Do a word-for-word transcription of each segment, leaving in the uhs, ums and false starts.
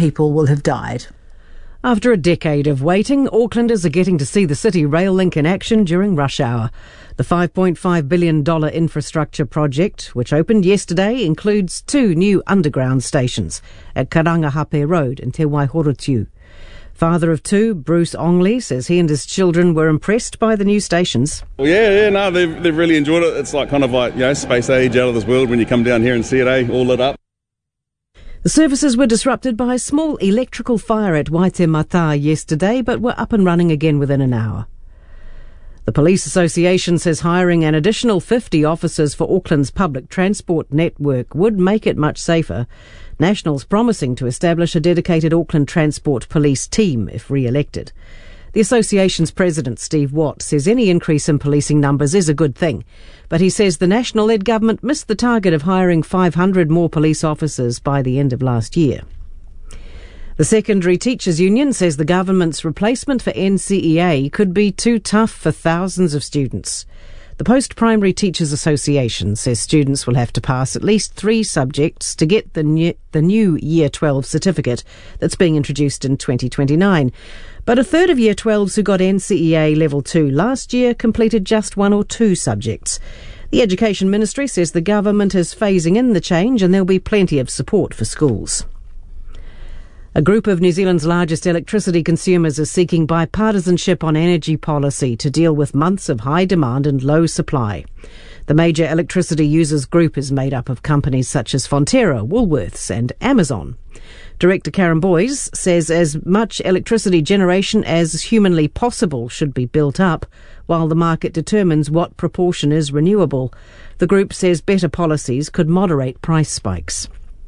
people will have died. After a decade of waiting, Aucklanders are getting to see the City Rail Link in action during rush hour. The five point five billion dollars infrastructure project, which opened yesterday, includes two new underground stations at Karangahape Road and Te Waihorotiu. Father of two, Bruce Ongley, says he and his children were impressed by the new stations. Well, yeah, yeah, no, they've, they've really enjoyed it. It's like kind of like, you know, space age, out of this world when you come down here and see it, eh, all lit up. The services were disrupted by a small electrical fire at Waitemata yesterday, but were up and running again within an hour. The Police Association says hiring an additional fifty officers for Auckland's public transport network would make it much safer. National's promising to establish a dedicated Auckland Transport Police team if re-elected. The association's president, Steve Watt, says any increase in policing numbers is a good thing, but he says the National-led government missed the target of hiring five hundred more police officers by the end of last year. The Secondary Teachers Union says the government's replacement for N C E A could be too tough for thousands of students. The Post-Primary Teachers Association says students will have to pass at least three subjects to get the new, the new Year twelve certificate that's being introduced in twenty twenty-nine. But a third of Year twelves who got N C E A Level two last year completed just one or two subjects. The Education Ministry says the government is phasing in the change and there'll be plenty of support for schools. A group of New Zealand's largest electricity consumers is seeking bipartisanship on energy policy to deal with months of high demand and low supply. The major electricity users group is made up of companies such as Fonterra, Woolworths and Amazon. Director Karen Boyes says as much electricity generation as humanly possible should be built up, while the market determines what proportion is renewable. The group says better policies could moderate price spikes.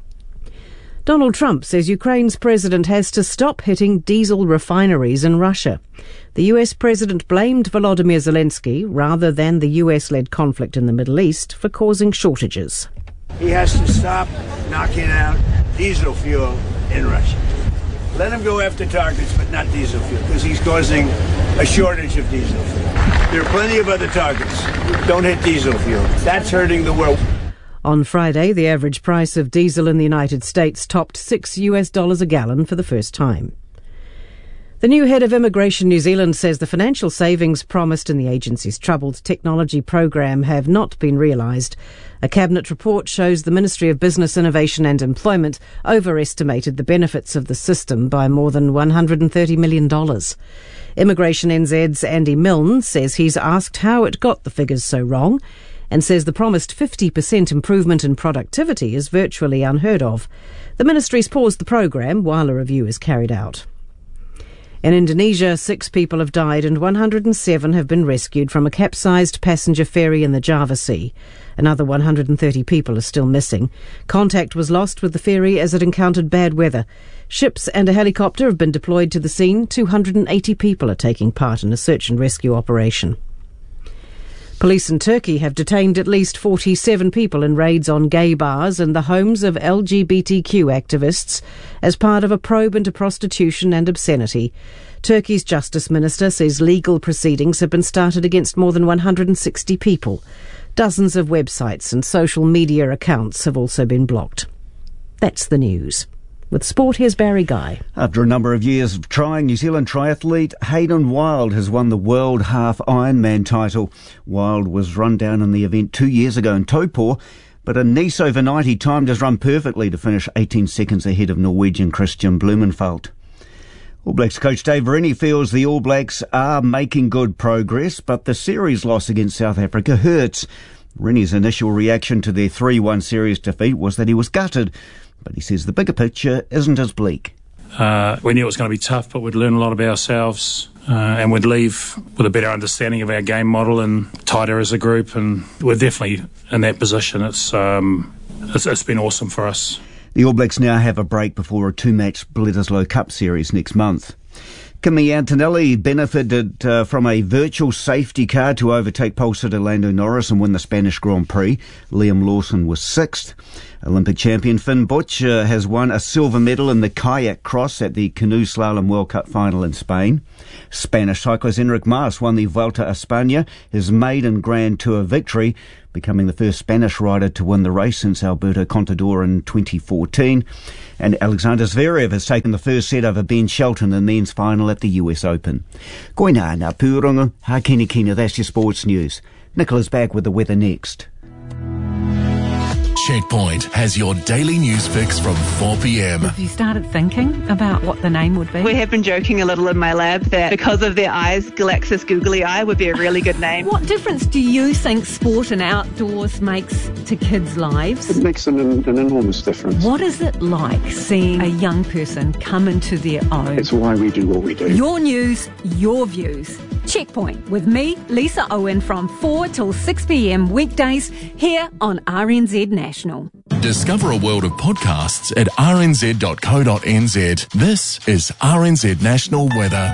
Donald Trump says Ukraine's president has to stop hitting diesel refineries in Russia. The U S president blamed Volodymyr Zelensky, rather than the U S-led conflict in the Middle East, for causing shortages. He has to stop knocking out diesel fuel in Russia. Let him go after targets, but not diesel fuel, because he's causing a shortage of diesel fuel. There are plenty of other targets. Don't hit diesel fuel. That's hurting the world. On Friday, the average price of diesel in the United States topped six U S dollars a gallon for the first time. The new head of Immigration New Zealand says the financial savings promised in the agency's troubled technology program have not been realised. A cabinet report shows the Ministry of Business, Innovation and Employment overestimated the benefits of the system by more than one hundred thirty million dollars. Immigration N Z's Andy Milne says he's asked how it got the figures so wrong, and says the promised fifty percent improvement in productivity is virtually unheard of. The ministry's paused the program while a review is carried out. In Indonesia, six people have died and one hundred seven have been rescued from a capsized passenger ferry in the Java Sea. Another one hundred thirty people are still missing. Contact was lost with the ferry as it encountered bad weather. Ships and a helicopter have been deployed to the scene. two hundred eighty people are taking part in a search and rescue operation. Police in Turkey have detained at least forty-seven people in raids on gay bars and the homes of L G B T Q activists as part of a probe into prostitution and obscenity. Turkey's Justice Minister says legal proceedings have been started against more than one hundred sixty people. Dozens of websites and social media accounts have also been blocked. That's the news. With sport, here's Barry Guy. After a number of years of trying, New Zealand triathlete Hayden Wilde has won the World Half Ironman title. Wilde was run down in the event two years ago in Taupo, but in Nice overnight he timed his run perfectly to finish eighteen seconds ahead of Norwegian Christian Blumenfeld. All Blacks coach Dave Rennie feels the All Blacks are making good progress, but the series loss against South Africa hurts. Rennie's initial reaction to their three one series defeat was that he was gutted, but he says the bigger picture isn't as bleak. Uh, we knew it was going to be tough, but we'd learn a lot about ourselves uh, and we'd leave with a better understanding of our game model and tighter as a group, and we're definitely in that position. It's, um, it's, it's been awesome for us. The All Blacks now have a break before a two-match Bledisloe Cup series next month. Kimi Antonelli benefited uh, from a virtual safety car to overtake pole sitter Lando Norris and win the Spanish Grand Prix. Liam Lawson was sixth. Olympic champion Finn Butch uh, has won a silver medal in the kayak cross at the Canoe Slalom World Cup final in Spain. Spanish cyclist Enric Mas won the Vuelta a España, his maiden Grand Tour victory, becoming the first Spanish rider to win the race since Alberto Contador in twenty fourteen. And Alexander Zverev has taken the first set over Ben Shelton in the men's final at the U S Open. Koina ngā pūrongo, ha kina kina, that's your sports news. Nicola's back with the weather next. Checkpoint has your daily news fix from four p.m. Have you started thinking about what the name would be? We have been joking a little in my lab that because of their eyes, Galaxis Googly Eye would be a really good name. What difference do you think sport and outdoors makes to kids' lives? It makes an, an enormous difference. What is it like seeing a young person come into their own? It's why we do what we do. Your news, your views. Checkpoint with me, Lisa Owen, from four till six p.m. weekdays here on R N Z National. Discover a world of podcasts at r n z dot co dot n z. This is R N Z National Weather.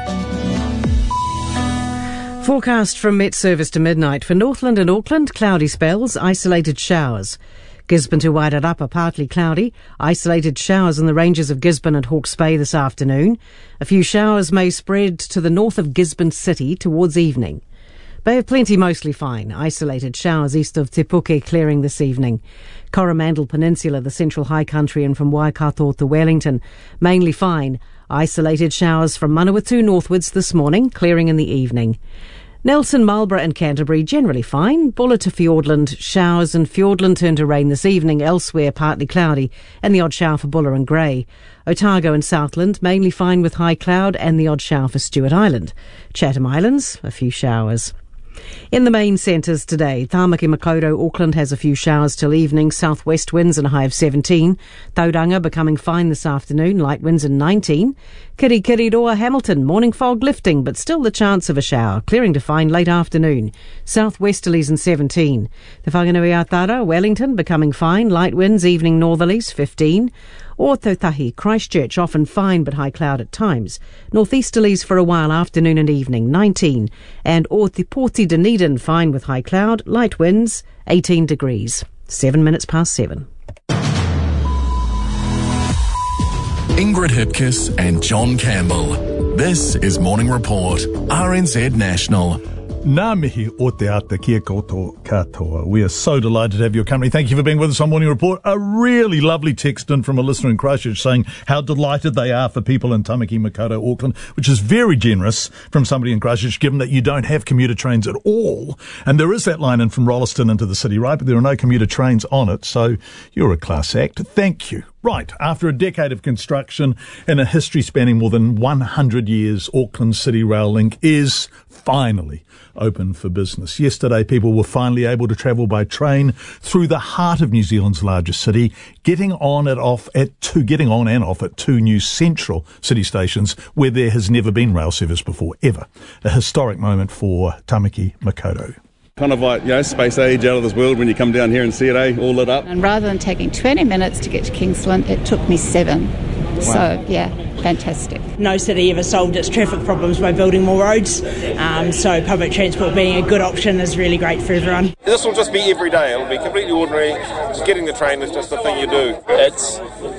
Forecast from Met Service to midnight. For Northland and Auckland, cloudy spells, isolated showers. Gisborne to Wairarapa, partly cloudy. Isolated showers in the ranges of Gisborne and Hawke's Bay this afternoon. A few showers may spread to the north of Gisborne City towards evening. Bay of Plenty mostly fine. Isolated showers east of Te Puke clearing this evening. Coromandel Peninsula, the central high country, and from Waikato to Wellington, mainly fine. Isolated showers from Manawatu northwards this morning, clearing in the evening. Nelson, Marlborough and Canterbury generally fine. Buller to Fiordland, showers, and Fiordland turn to rain this evening. Elsewhere partly cloudy and the odd shower for Buller and Grey. Otago and Southland mainly fine with high cloud and the odd shower for Stewart Island. Chatham Islands, a few showers. In the main centres today, Tāmaki Makaurau, Auckland has a few showers till evening, southwest winds and a high of seventeen. Tauranga becoming fine this afternoon, light winds and nineteen. Kirikiriroa, Hamilton, morning fog lifting, but still the chance of a shower, clearing to fine late afternoon. Southwesterlies and seventeen. Te Whanganui-a-Tara, Wellington becoming fine, light winds, evening northerlies, fifteen. Or Tautahi, Christchurch, often fine but high cloud at times. Northeasterlies for a while, afternoon and evening, nineteen. And or Te Pōti Dunedin, fine with high cloud, light winds, eighteen degrees. Seven minutes past seven. Ingrid Hipkiss and John Campbell. This is Morning Report, R N Z National. Nā mihi o te ata kia koutou katoa. We are so delighted to have your company. Thank you for being with us on Morning Report. A really lovely text in from a listener in Christchurch saying how delighted they are for people in Tāmaki Makaurau, Auckland, which is very generous from somebody in Christchurch, given that you don't have commuter trains at all. And there is that line in from Rolleston into the city, right? But there are no commuter trains on it, so you're a class act. Thank you. Right, after a decade of construction and a history spanning more than one hundred years, Auckland City Rail Link is finally open for business. Yesterday, people were finally able to travel by train through the heart of New Zealand's largest city, getting on and off at two, getting on and off at two new central city stations where there has never been rail service before, ever. A historic moment for Tāmaki Makaurau. Kind of like, you know, space age, out of this world when you come down here and see it, eh? All lit up. And rather than taking twenty minutes to get to Kingsland, it took me seven. Wow. So, yeah, fantastic. No city ever solved its traffic problems by building more roads, um, so public transport being a good option is really great for everyone. This will just be every day. It'll be completely ordinary. Just getting the train is just the thing you do. It's,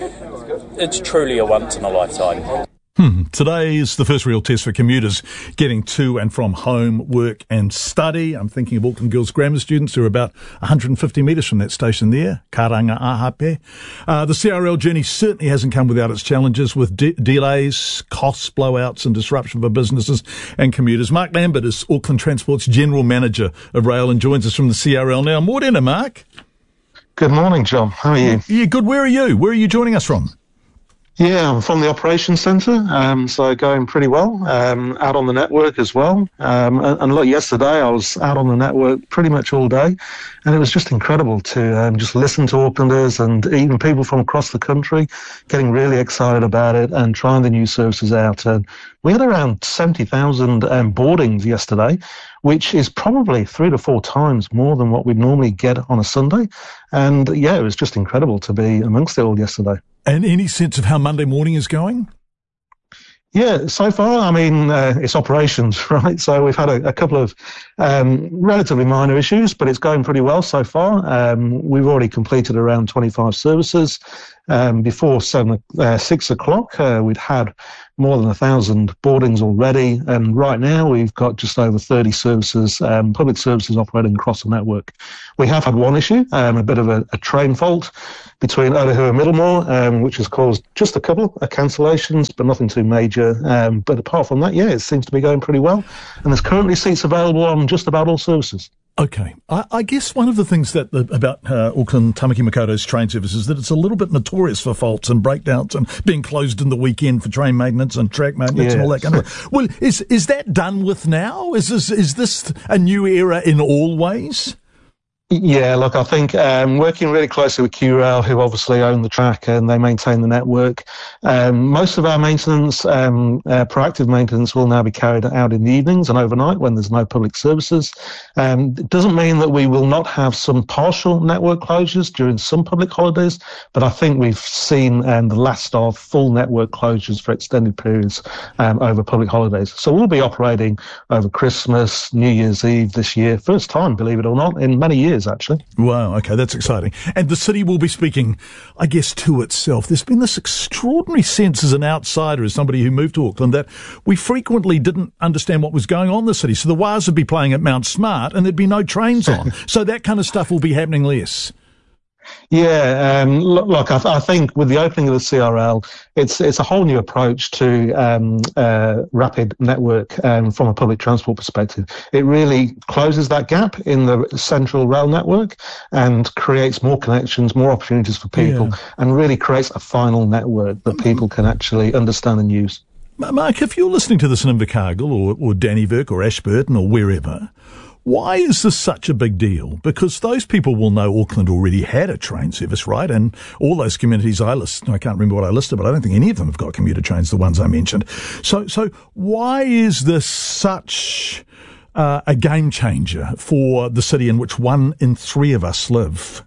it's truly a once in a lifetime. Hmm. Today is the first real test for commuters getting to and from home, work and study. I'm thinking of Auckland Girls Grammar students who are about one hundred fifty metres from that station there, Karanga Ahape. Uh, the C R L journey certainly hasn't come without its challenges with de- delays, costs, blowouts and disruption for businesses and commuters. Mark Lambert is Auckland Transport's General Manager of Rail and joins us from the C R L now. Morena, Mark. Good morning, John. How are you? Yeah, good. Where are you? Where are you joining us from? Yeah, I'm from the operations centre, um, so going pretty well, um, out on the network as well. Um, and, and look, yesterday I was out on the network pretty much all day, and it was just incredible to um, just listen to Aucklanders and even people from across the country getting really excited about it and trying the new services out. And we had around seventy thousand um, boardings yesterday, which is probably three to four times more than what we'd normally get on a Sunday. And yeah, it was just incredible to be amongst it all yesterday. And any sense of how Monday morning is going? Yeah, so far, I mean, uh, it's operations, right? So we've had a, a couple of um, relatively minor issues, but it's going pretty well so far. Um, we've already completed around twenty-five services. Um, before seven, uh, six o'clock, uh, we'd had more than a thousand boardings already. And right now we've got just over thirty services, um, public services operating across the network. We have had one issue, um, a bit of a, a train fault between Otahuhu and Middlemore, um, which has caused just a couple of cancellations, but nothing too major. Um, but apart from that, yeah, it seems to be going pretty well. And there's currently seats available on just about all services. Okay. I, I guess one of the things that the, about uh, Auckland Tamaki Makaurau's train service is that it's a little bit notorious for faults and breakdowns and being closed in the weekend for train maintenance and track maintenance yes. and all that kind of thing. Well, is is that done with now? Is this, is this a new era in all ways? Yeah, look, I think um, working really closely with Q Rail, who obviously own the track and they maintain the network, um, most of our maintenance, um, uh, proactive maintenance, will now be carried out in the evenings and overnight when there's no public services. Um, it doesn't mean that we will not have some partial network closures during some public holidays, but I think we've seen um, the last of full network closures for extended periods um, over public holidays. So we'll be operating over Christmas, New Year's Eve this year, first time, believe it or not, in many years. Actually. Wow, okay, that's exciting. And the city will be speaking, I guess, to itself. There's been this extraordinary sense as an outsider, as somebody who moved to Auckland, that we frequently didn't understand what was going on in the city. So the Waz would be playing at Mount Smart and there'd be no trains on. So that kind of stuff will be happening less. Yeah, um, look, look I, th- I think with the opening of the C R L, it's it's a whole new approach to um, uh, rapid network um, from a public transport perspective. It really closes that gap in the central rail network and creates more connections, more opportunities for people, yeah. and really creates a final network that people can actually understand and use. Mark, if you're listening to this in Invercargill or, or Dannyvirk or Ashburton or wherever, why is this such a big deal? Because those people will know Auckland already had a train service, right? And all those communities I list, I can't remember what I listed, but I don't think any of them have got commuter trains, the ones I mentioned. So, so why is this such uh, a game changer for the city in which one in three of us live?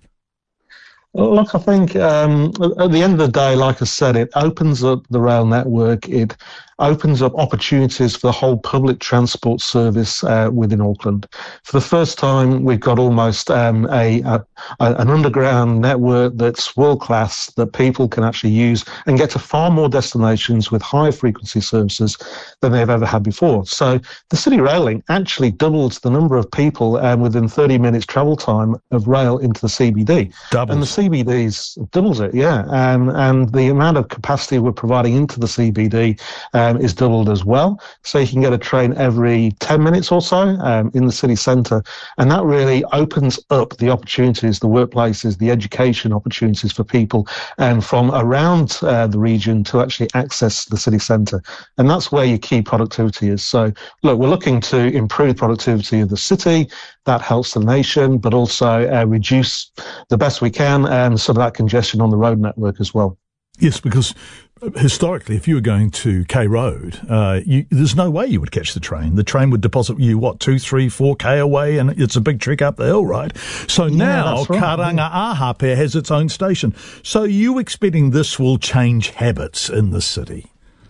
Look, I think um, at the end of the day, like I said, it opens up the rail network. It opens up opportunities for the whole public transport service uh, within Auckland. For the first time, we've got almost um, a, a an underground network that's world class that people can actually use and get to far more destinations with higher frequency services than they've ever had before. So the City Rail Link actually doubles the number of people um, within thirty minutes travel time of rail into the C B D. Doubles. And the C B D's doubles it, yeah. Um, and the amount of capacity we're providing into the C B D um, is doubled as well. So you can get a train every ten minutes or so um, in the city centre. And that really opens up the opportunities, the workplaces, the education opportunities for people um, from around uh, the region to actually access the city centre. And that's where your key productivity is. So, look, we're looking to improve productivity of the city. That helps the nation, but also uh, reduce the best we can um, some of that congestion on the road network as well. Yes, because historically, if you were going to K Road, uh, you, there's no way you would catch the train. The train would deposit you, what, two, three, four K away, and it's a big trek up the hill, right? So yeah, now right, Karanga yeah. Ahape has its own station. So are you expecting this will change habits in the city?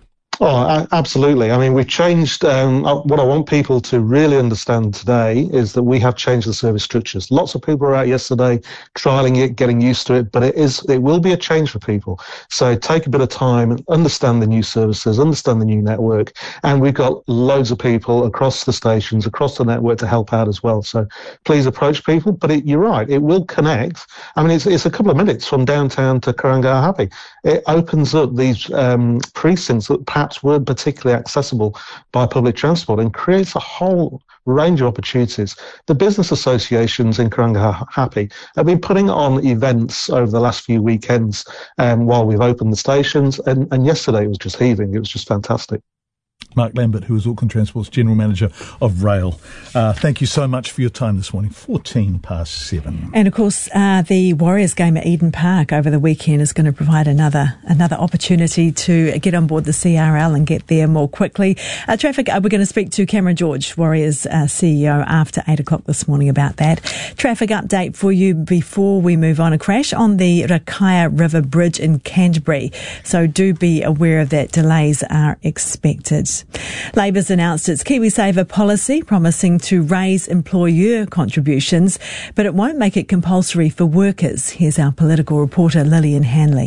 Oh, absolutely. I mean, we've changed, um, what I want people to really understand today is that we have changed the service structures. Lots of people were out yesterday trialing it, getting used to it, but it is, it will be a change for people. So take a bit of time and understand the new services, understand the new network. And we've got loads of people across the stations, across the network to help out as well. So please approach people, but it, you're right, it will connect. I mean, it's, it's a couple of minutes from downtown to Karangahape. It opens up these um, precincts that perhaps weren't particularly accessible by public transport and creates a whole range of opportunities. The business associations in Karangahape have been putting on events over the last few weekends um, while we've opened the stations, and, and yesterday it was just heaving. It was just fantastic. Mark Lambert, who is Auckland Transport's General Manager of Rail. Uh, thank you so much for your time this morning. fourteen past seven. And of course, uh, the Warriors game at Eden Park over the weekend is going to provide another another opportunity to get on board the C R L and get there more quickly. Uh, traffic, uh, we're going to speak to Cameron George, Warriors uh, C E O, after eight o'clock this morning about that. Traffic update for you before we move on. A crash on the Rakaia River Bridge in Canterbury. So do be aware of that. Delays are expected. Labour's announced its KiwiSaver policy, promising to raise employer contributions, but it won't make it compulsory for workers. Here's our political reporter Lillian Hanley.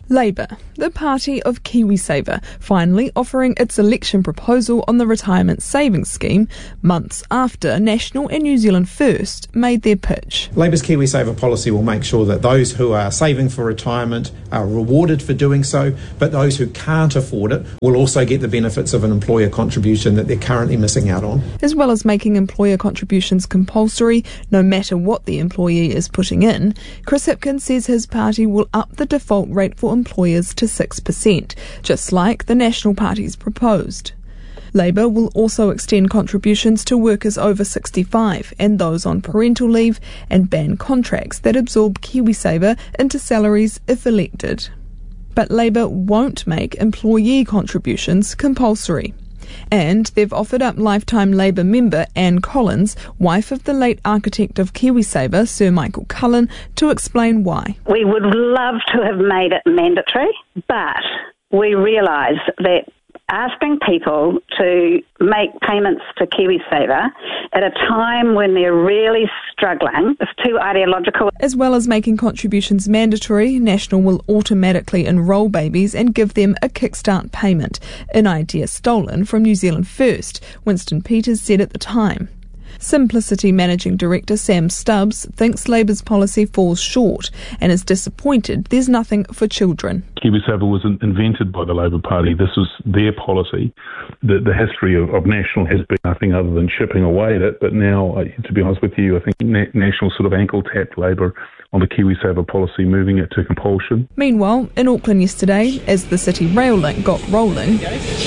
Labour, the party of KiwiSaver, finally offering its election proposal on the retirement savings scheme months after National and New Zealand First made their pitch. Labour's KiwiSaver policy will make sure that those who are saving for retirement are rewarded for doing so, but those who can't afford it will also get the benefits of an employer contribution that they're currently missing out on. As well as making employer contributions compulsory, no matter what the employee is putting in, Chris Hipkins says his party will up the default rate for employers to six percent, just like the National Party's proposed. Labour will also extend contributions to workers over sixty-five and those on parental leave, and ban contracts that absorb KiwiSaver into salaries if elected. But Labour won't make employee contributions compulsory. And they've offered up lifetime Labour member Anne Collins, wife of the late architect of KiwiSaver, Sir Michael Cullen, to explain why. We would love to have made it mandatory, but we realise that asking people to make payments to KiwiSaver at a time when they're really struggling is too ideological. As well as making contributions mandatory, National will automatically enrol babies and give them a kickstart payment, an idea stolen from New Zealand First, Winston Peters said at the time. Simplicity Managing Director Sam Stubbs thinks Labour's policy falls short and is disappointed there's nothing for children. KiwiSaver was invented by the Labour Party. This was their policy. The, the history of, of National has been nothing other than chipping away at it, but now, uh, to be honest with you, I think Na- National sort of ankle-tapped Labour on the KiwiSaver policy, moving it to compulsion. Meanwhile, in Auckland yesterday, as the City Rail link got rolling,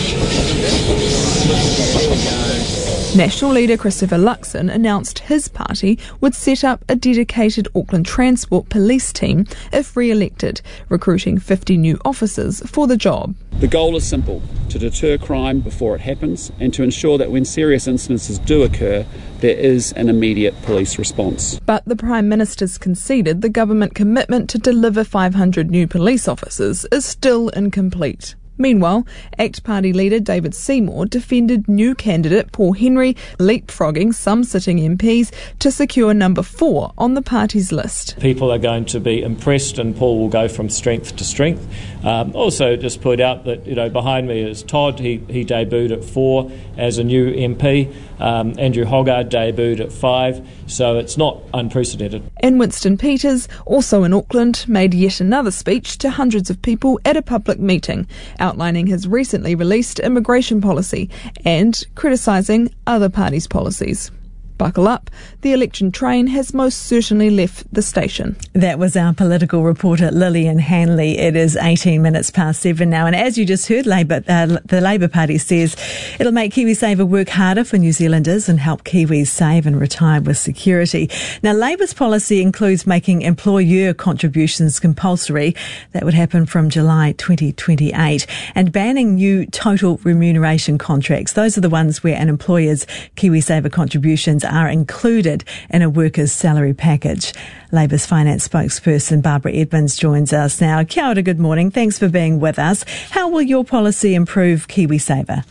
National leader Christopher Luxon announced his party would set up a dedicated Auckland Transport Police team if re-elected, recruiting fifty new officers for the job. The goal is simple: to deter crime before it happens and to ensure that when serious incidences do occur, there is an immediate police response. But the Prime Minister's conceded the government commitment to deliver five hundred new police officers is still incomplete. Meanwhile, ACT Party leader David Seymour defended new candidate Paul Henry, leapfrogging some sitting M Ps to secure number four on the party's list. People are going to be impressed and Paul will go from strength to strength. Um, also, just point out that, you know, behind me is Todd. He, he debuted at four as a new M P. Um, Andrew Hoggard debuted at five, so it's not unprecedented. And Winston Peters, also in Auckland, made yet another speech to hundreds of people at a public meeting, outlining his recently released immigration policy and criticising other parties' policies. Buckle up, the election train has most certainly left the station. That was our political reporter Lillian Hanley. It is eighteen minutes past seven now, and as you just heard, Labour, uh, the Labour Party says it'll make KiwiSaver work harder for New Zealanders and help Kiwis save and retire with security. Now, Labour's policy includes making employer contributions compulsory. That would happen from July twenty twenty-eight, and banning new total remuneration contracts. Those are the ones where an employer's KiwiSaver contributions are included in a worker's salary package. Labour's finance spokesperson Barbara Edmonds joins us now. Kia ora, good morning. Thanks for being with us. How will your policy improve KiwiSaver?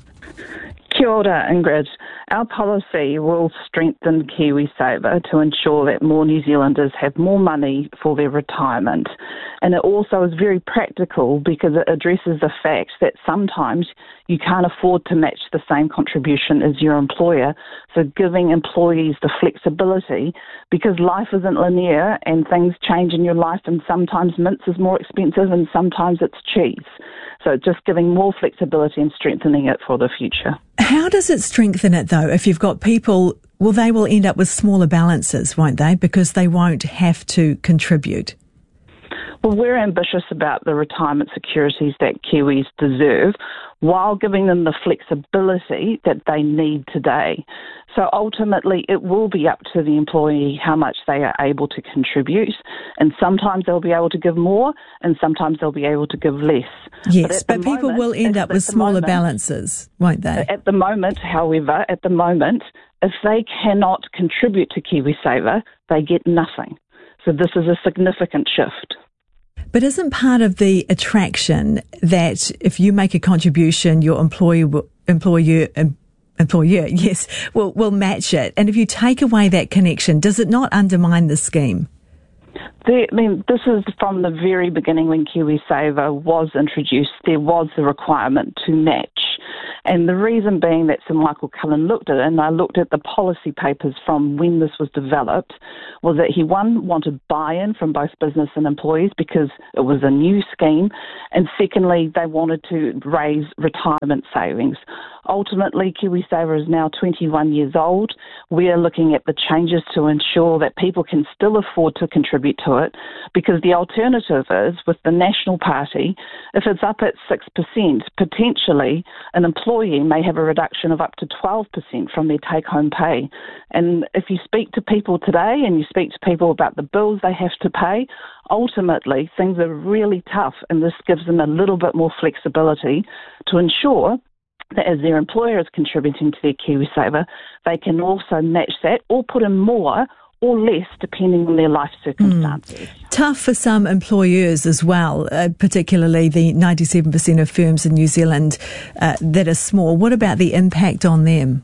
Kia ora, Ingrid. Our policy will strengthen KiwiSaver to ensure that more New Zealanders have more money for their retirement. And it also is very practical because it addresses the fact that sometimes you can't afford to match the same contribution as your employer. So giving employees the flexibility, because life isn't linear and things change in your life, and sometimes mince is more expensive and sometimes it's cheese. So just giving more flexibility and strengthening it for the future. How does it strengthen it, though, if you've got people, well, they will end up with smaller balances, won't they, because they won't have to contribute? Well, we're ambitious about the retirement securities that Kiwis deserve while giving them the flexibility that they need today. So ultimately, it will be up to the employee how much they are able to contribute, and sometimes they'll be able to give more and sometimes they'll be able to give less. Yes, but, but people moment, will end up with smaller moment, balances, won't they? At the moment, however, at the moment, if they cannot contribute to KiwiSaver, they get nothing. So this is a significant shift. But isn't part of the attraction that if you make a contribution, your employer, will, employer, employer, yes, will will match it? And if you take away that connection, does it not undermine the scheme? There, I mean, this is from the very beginning when KiwiSaver was introduced. There was the requirement to match. And the reason being that Sir Michael Cullen looked at it, and I looked at the policy papers from when this was developed, was that he, one, wanted buy-in from both business and employees because it was a new scheme, and secondly, they wanted to raise retirement savings. Ultimately, KiwiSaver is now twenty-one years old. We are looking at the changes to ensure that people can still afford to contribute to it, because the alternative is, with the National Party, if it's up at six percent, potentially an employee may have a reduction of up to twelve percent from their take-home pay. And if you speak to people today and you speak to people about the bills they have to pay, ultimately things are really tough, and this gives them a little bit more flexibility to ensure that as their employer is contributing to their KiwiSaver, they can also match that or put in more or less depending on their life circumstances. Mm. Tough for some employers as well, uh, particularly the ninety-seven percent of firms in New Zealand uh, that are small. What about the impact on them?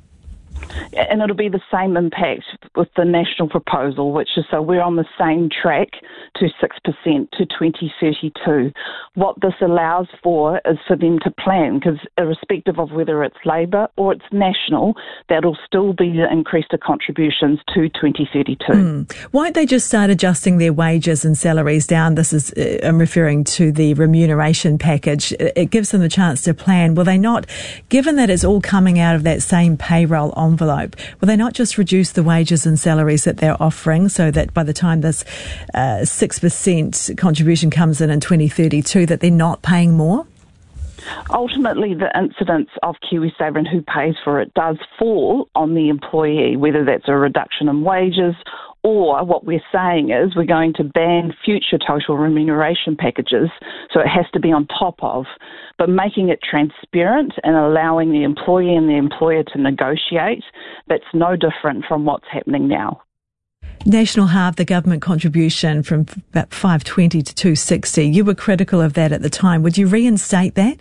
And it'll be the same impact with the national proposal, which is, so we're on the same track to six percent to twenty thirty-two. What this allows for is for them to plan, because irrespective of whether it's Labour or it's national, that'll still be the increase to contributions to twenty thirty-two. Mm. Why don't they just start adjusting their wages and salaries down? This is, uh, I'm referring to the remuneration package. It gives them the chance to plan. Will they not, given that it's all coming out of that same payroll envelope, will they not just reduce the wages and salaries that they're offering so that by the time this uh, six percent contribution comes in in twenty thirty-two that they're not paying more? Ultimately, the incidence of KiwiSaver and who pays for it does fall on the employee, whether that's a reduction in wages or what we're saying is we're going to ban future total remuneration packages, so it has to be on top of, but making it transparent and allowing the employee and the employer to negotiate, that's no different from what's happening now. National halved the government contribution from about five twenty to two sixty. You were critical of that at the time. Would you reinstate that?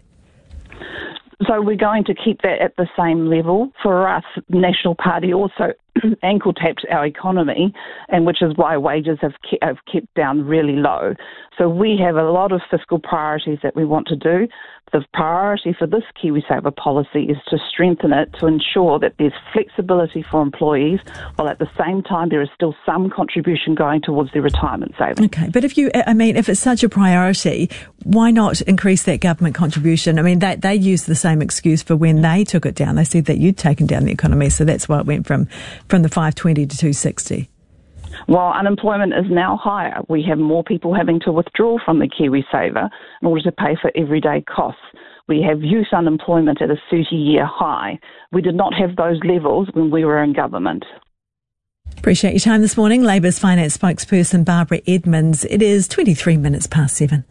So we're going to keep that at the same level. For us, National Party also ankle-tapped our economy, and which is why wages have, ke- have kept down really low. So we have a lot of fiscal priorities that we want to do. The priority for this KiwiSaver policy is to strengthen it to ensure that there's flexibility for employees, while at the same time there is still some contribution going towards their retirement savings. Okay, but if you, I mean, if it's such a priority, why not increase that government contribution? I mean, they, they used the same excuse for when they took it down. They said that you'd taken down the economy, so that's why it went from, from the five twenty to two sixty. While unemployment is now higher, we have more people having to withdraw from the KiwiSaver in order to pay for everyday costs. We have youth unemployment at a thirty-year high. We did not have those levels when we were in government. Appreciate your time this morning. Labour's finance spokesperson Barbara Edmonds. It is twenty-three minutes past seven.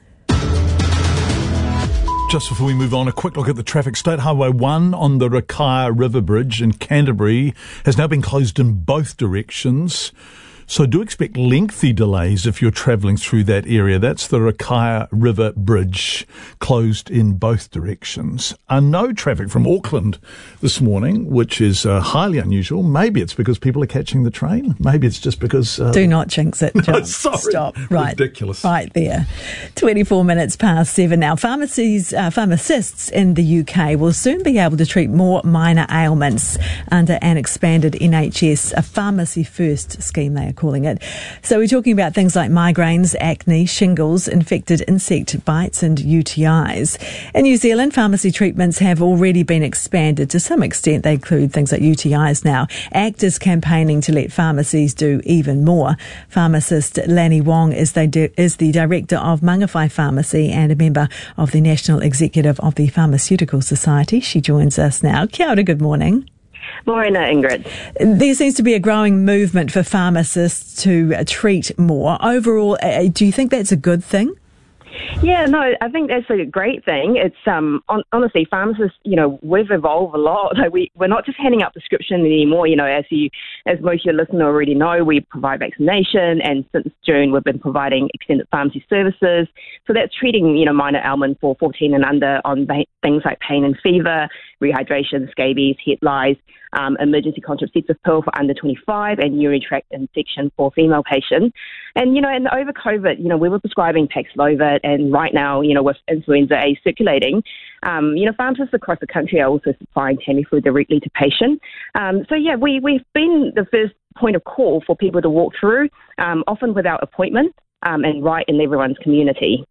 Just before we move on, a quick look at the traffic. State Highway one on the Rakaia River Bridge in Canterbury has now been closed in both directions. So do expect lengthy delays if you're travelling through that area. That's the Rakaia River Bridge, closed in both directions. Uh, no traffic from Auckland this morning, which is uh, highly unusual. Maybe it's because people are catching the train. Maybe it's just because... Uh, do not jinx it, John. No, sorry. Stop. Right. Ridiculous. Right there. twenty-four minutes past seven now. Pharmacies, uh, pharmacists in the U K will soon be able to treat more minor ailments under an expanded N H S, a pharmacy first scheme they are calling it. So we're talking about things like migraines, acne, shingles, infected insect bites and U T Is. In New Zealand, pharmacy treatments have already been expanded. To some extent, they include things like U T Is now. ACT is campaigning to let pharmacies do even more. Pharmacist Lani Wong is the, is the director of Mangawhai Pharmacy and a member of the National Executive of the Pharmaceutical Society. She joins us now. Kia ora, good morning. Morena, Ingrid. There seems to be a growing movement for pharmacists to uh, treat more. Overall, uh, do you think that's a good thing? Yeah, no, I think that's a great thing. It's um, on, honestly, pharmacists, you know, we've evolved a lot. Like we we're not just handing out prescriptions anymore. You know, as you, as most of your listeners already know, we provide vaccination, and since June we've been providing extended pharmacy services. So that's treating, you know, minor ailments for fourteen and under on ba- things like pain and fever, rehydration, scabies, head lice, um, emergency contraceptive pill for under twenty-five, and urinary tract infection for female patients. And, you know, and over COVID, you know, we were prescribing Paxlovid, and right now, you know, with influenza A circulating, um, you know, pharmacists across the country are also supplying Tamiflu directly to patients. Um, so, yeah, we, we've been the first point of call for people to walk through, um, often without appointment, um, and right in everyone's community.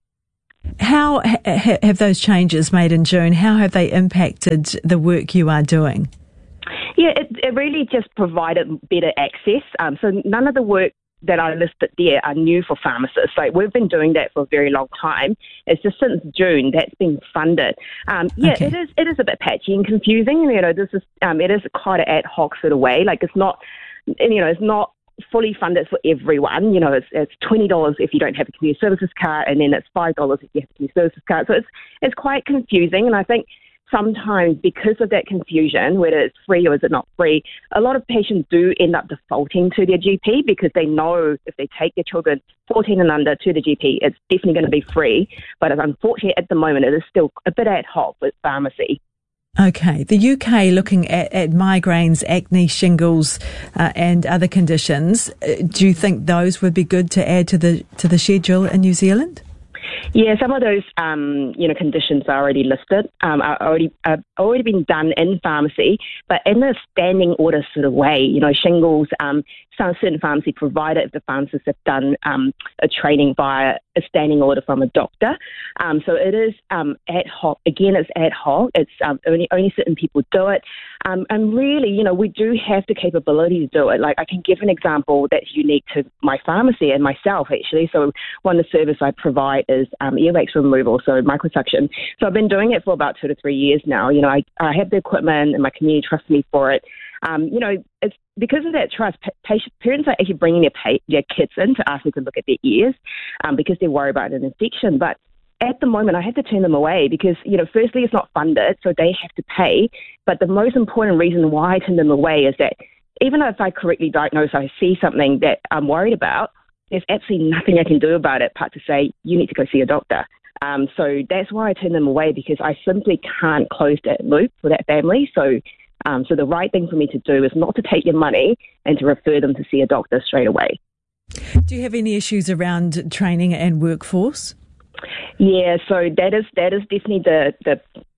How ha- have those changes made in June, how have they impacted the work you are doing? Yeah, it, it really just provided better access. Um, so none of the work that I listed there are new for pharmacists. Like, we've been doing that for a very long time. It's just since June that's been funded. Um, yeah, okay. it is it is a bit patchy and confusing. You know, this is um, it is quite an ad hoc sort of way. Like, it's not, you know, it's not fully funded for everyone. You know, it's it's twenty dollars if you don't have a community services card, and then it's five dollars if you have a community services card. So it's it's quite confusing, and I think sometimes because of that confusion, whether it's free or is it not free, a lot of patients do end up defaulting to their G P because they know if they take their children fourteen and under to the G P, it's definitely going to be free. But unfortunately, at the moment, it is still a bit ad hoc with pharmacy. Okay. The U K looking at, at migraines, acne, shingles, uh, and other conditions. Do you think those would be good to add to the to the schedule in New Zealand? Yeah, some of those, um, you know, conditions are already listed, um, are already uh, already been done in pharmacy, but in a standing order sort of way. You know, shingles, um, some certain pharmacy provider, if the pharmacists have done um, a training via a standing order from a doctor. Um, so it is um, ad hoc. Again, it's ad hoc. It's um, only only certain people do it. Um, and really, you know, we do have the capability to do it. Like, I can give an example that's unique to my pharmacy and myself, actually. So one of the services I provide is um, earwax removal, so microsuction. So I've been doing it for about two to three years now. You know, I, I have the equipment and my community trusts me for it. Um, you know, it's because of that trust, patient, parents are actually bringing their, pa- their kids in to ask me to look at their ears um, because they're worried about an infection. But at the moment, I have to turn them away because, you know, firstly, it's not funded, so they have to pay. But the most important reason why I turn them away is that even if I correctly diagnose, I see something that I'm worried about, there's absolutely nothing I can do about it, but to say, you need to go see a doctor. Um, so that's why I turn them away, because I simply can't close that loop for that family. So um, so the right thing for me to do is not to take your money and to refer them to see a doctor straight away. Do you have any issues around training and workforce? Yeah, so that is that is definitely the the,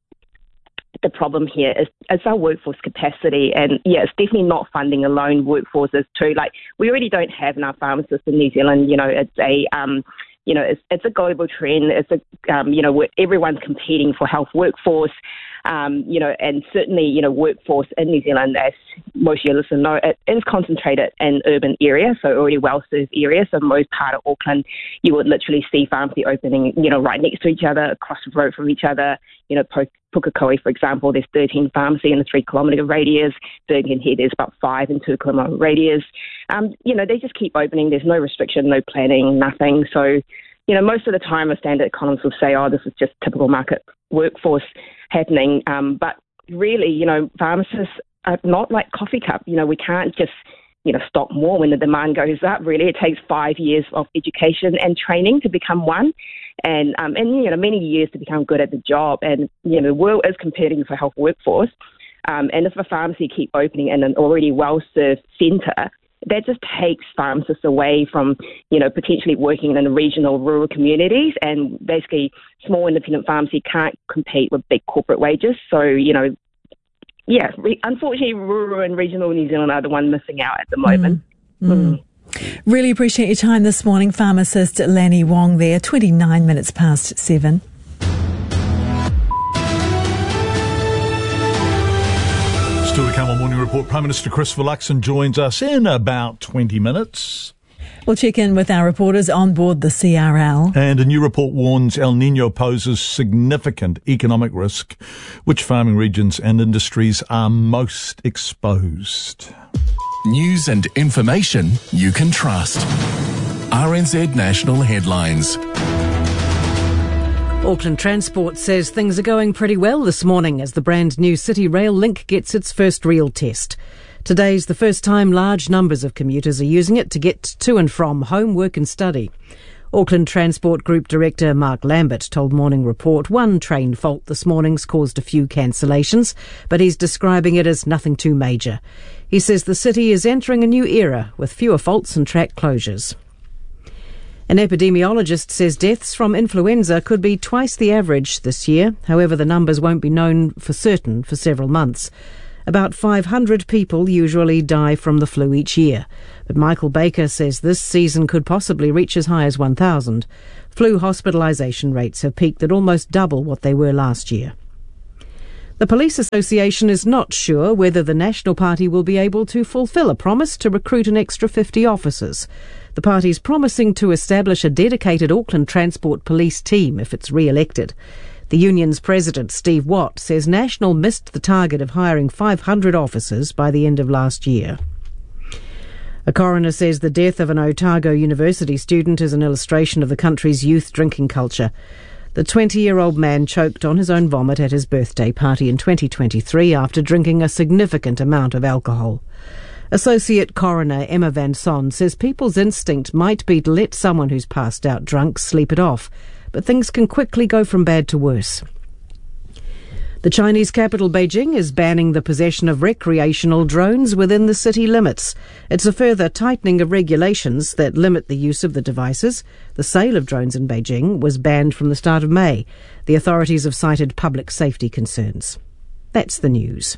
the problem here is, is our workforce capacity. And yeah, it's definitely not funding alone. Workforces too. Like, we already don't have enough pharmacists in New Zealand. You know, it's a um, you know, it's it's a global trend. It's a um, you know, everyone's competing for health workforce. Um, you know, and certainly, you know, workforce in New Zealand, as most of your listeners know, it is concentrated in urban areas, so already well-served areas. So most part of Auckland, you would literally see pharmacy opening, you know, right next to each other, across the road from each other. You know, Pukekohe, for example, there's thirteen pharmacy in a three-kilometre radius. Birkenhead, there's about five in two-kilometre radius. Um, you know, they just keep opening. There's no restriction, no planning, nothing. So, you know, most of the time a standard economist will say, oh, this is just typical market workforce happening. Um, but really, you know, pharmacists are not like coffee cup. You know, we can't just, you know, stock more when the demand goes up. Really, it takes five years of education and training to become one. And, um, and you know, many years to become good at the job. And, you know, the world is competing for health workforce. Um, and if a pharmacy keep opening in an already well-served centre, that just takes pharmacists away from, you know, potentially working in regional rural communities, and basically small independent pharmacy can't compete with big corporate wages. So, you know, yeah, re- unfortunately, rural and regional New Zealand are the one missing out at the moment. Mm. Mm. Mm. Really appreciate your time this morning, pharmacist Lanny Wong there, twenty-nine minutes past seven. Still to come on Morning Report, Prime Minister Christopher Luxon joins us in about twenty minutes. We'll check in with our reporters on board the C R L. And a new report warns El Niño poses significant economic risk. Which farming regions and industries are most exposed? News and information you can trust. R N Z National Headlines. Auckland Transport says things are going pretty well this morning as the brand new City Rail Link gets its first real test. Today's the first time large numbers of commuters are using it to get to and from home, work and study. Auckland Transport Group Director Mark Lambert told Morning Report one train fault this morning's caused a few cancellations, but he's describing it as nothing too major. He says the city is entering a new era with fewer faults and track closures. An epidemiologist says deaths from influenza could be twice the average this year. However, the numbers won't be known for certain for several months. About five hundred people usually die from the flu each year. But Michael Baker says this season could possibly reach as high as one thousand. Flu hospitalisation rates have peaked at almost double what they were last year. The Police Association is not sure whether the National Party will be able to fulfil a promise to recruit an extra fifty officers. The party's promising to establish a dedicated Auckland Transport Police team if it's re-elected. The union's president, Steve Watt, says National missed the target of hiring five hundred officers by the end of last year. A coroner says the death of an Otago University student is an illustration of the country's youth drinking culture. The twenty-year-old man choked on his own vomit at his birthday party in twenty twenty-three after drinking a significant amount of alcohol. Associate Coroner Emma Van Son says people's instinct might be to let someone who's passed out drunk sleep it off, but things can quickly go from bad to worse. The Chinese capital, Beijing, is banning the possession of recreational drones within the city limits. It's a further tightening of regulations that limit the use of the devices. The sale of drones in Beijing was banned from the start of May. The authorities have cited public safety concerns. That's the news.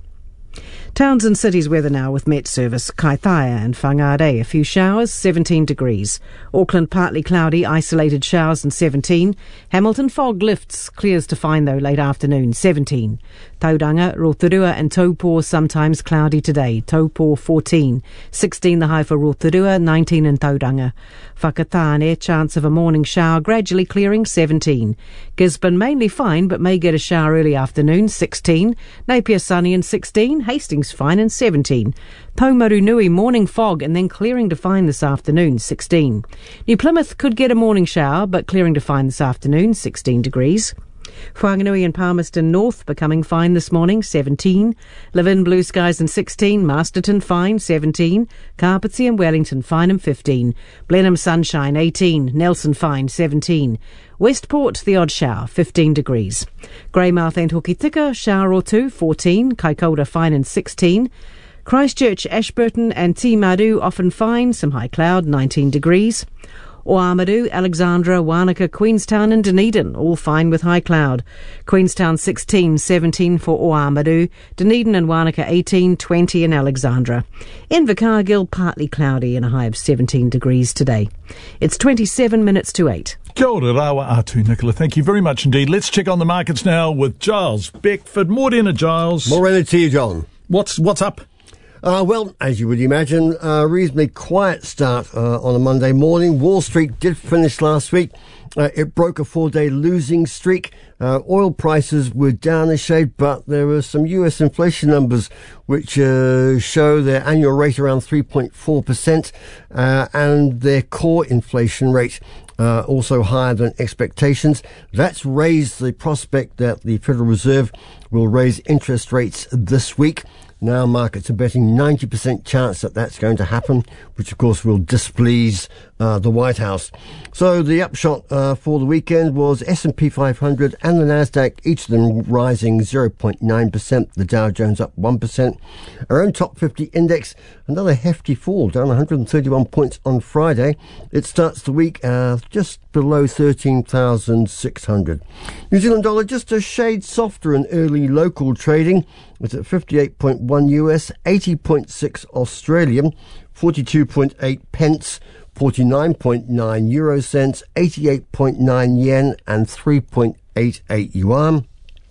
Towns and cities weather now with Met Service. Kaitaia and Whangarei, a few showers, seventeen degrees. Auckland, partly cloudy, isolated showers and seventeen. Hamilton, fog lifts, clears to fine though late afternoon, seventeen. Tauranga, Rotorua and Taupo, sometimes cloudy today. Taupo, fourteen. sixteen the high for Rotorua, nineteen in Tauranga. Whakatane, chance of a morning shower, gradually clearing, seventeen. Gisborne, mainly fine but may get a shower early afternoon, sixteen. Napier, sunny and sixteen. Hastings, fine and seventeen. Taumarunui, morning fog and then clearing to fine this afternoon, sixteen. New Plymouth could get a morning shower but clearing to fine this afternoon, sixteen degrees. Whanganui and Palmerston North becoming fine this morning, seventeen. Levin, blue skies and sixteen. Masterton, fine, seventeen. Carpetsy and Wellington, fine and fifteen. Blenheim, sunshine, eighteen. Nelson, fine, seventeen. Westport, the odd shower, fifteen degrees. Greymouth and Hokitika, shower or two, fourteen. Kaikoura, fine and sixteen. Christchurch, Ashburton and Timaru, often fine, some high cloud, nineteen degrees. Oamaru, Alexandra, Wanaka, Queenstown and Dunedin, all fine with high cloud. Queenstown sixteen, seventeen for Oamaru, Dunedin and Wanaka eighteen, twenty in Alexandra. Invercargill, partly cloudy and a high of seventeen degrees today. It's twenty-seven minutes to eight. Kia ora rawa atu, Nicola. Thank you very much indeed. Let's check on the markets now with Giles Beckford. Morena, Giles. Morena to you, John. What's, what's up? Uh, well, as you would imagine, a reasonably quiet start uh, on a Monday morning. Wall Street did finish last week. Uh, it broke a four-day losing streak. Uh, oil prices were down a shade, but there were some U S inflation numbers which uh, show their annual rate around three point four percent uh, and their core inflation rate uh, also higher than expectations. That's raised the prospect that the Federal Reserve will raise interest rates this week. Now markets are betting ninety percent chance that that's going to happen, which of course will displease uh, the White House. So the upshot uh, for the weekend was S and P five hundred and the Nasdaq, each of them rising zero point nine percent. The Dow Jones up one percent. Our own top fifty index, another hefty fall, down one hundred thirty-one points on Friday. It starts the week uh, just below thirteen thousand six hundred. New Zealand dollar just a shade softer in early local trading. It's at fifty-eight point one U S, eighty point six Australian, forty-two point eight pence, forty-nine point nine euro cents, eighty-eight point nine yen and three point eight eight yuan.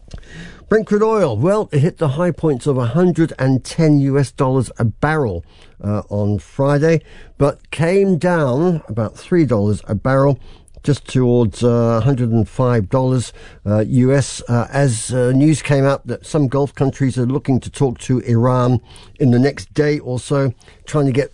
Brent crude oil, well, it hit the high points of one hundred ten U S dollars a barrel uh, on Friday, but came down about three dollars a barrel, just towards uh, one hundred five dollars uh, U S uh, as uh, news came out that some Gulf countries are looking to talk to Iran in the next day or so, trying to get